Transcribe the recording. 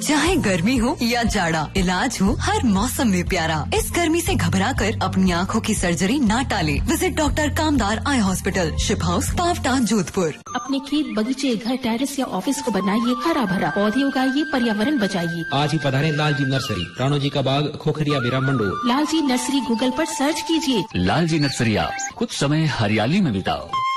चाहे गर्मी हो या जाड़ा, इलाज हो हर मौसम में प्यारा। इस गर्मी से घबराकर अपनी आँखों की सर्जरी ना टाले। विजिट डॉक्टर कामदार eye hospital, ship house, Pawta, Jodhpur. अपने खेत, बगीचे, घर, टेरेस या ऑफिस को बनाइए हरा भरा, पौधे उगाइए, पर्यावरण बचाइए। आज ही पधारें लालजी नर्सरी, राणोजी का बाग, खोखरिया, बेरा, मंडोर। लालजी नर्सरी गूगल पर सर्च कीजिए। लालजी नर्सरिया, कुछ समय हरियाली में बिताओ।